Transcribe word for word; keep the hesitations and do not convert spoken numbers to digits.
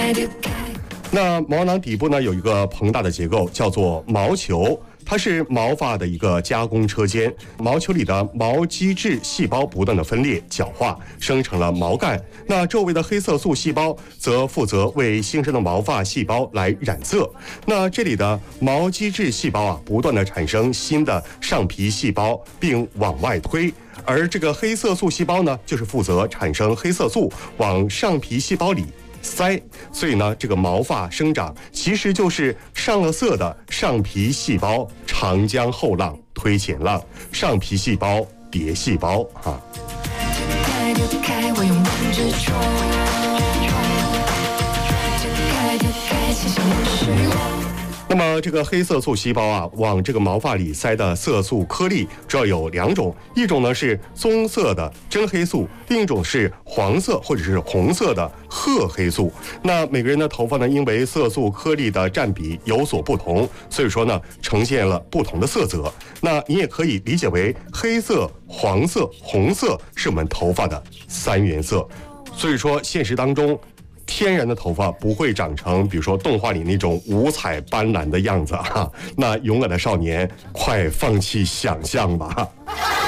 那毛囊底部呢有一个膨大的结构，叫做毛球。它是毛发的一个加工车间，毛球里的毛基质细胞不断的分裂角化，生成了毛干。那周围的黑色素细胞则负责为新生的毛发细胞来染色。那这里的毛基质细胞啊，不断的产生新的上皮细胞，并往外推。而这个黑色素细胞呢，就是负责产生黑色素，往上皮细胞里塞。所以呢，这个毛发生长其实就是上了色的上皮细胞长江后浪推前浪，上皮细胞叠细胞哈。那么这个黑色素细胞啊，往这个毛发里塞的色素颗粒主要有两种，一种呢是棕色的真黑素，另一种是黄色或者是红色的褐黑素。那每个人的头发呢，因为色素颗粒的占比有所不同，所以说呢，呈现了不同的色泽。那你也可以理解为黑色、黄色、红色是我们头发的三原色。所以说现实当中，天然的头发不会长成比如说动画里那种五彩斑斓的样子啊！那勇敢的少年，快放弃想象吧！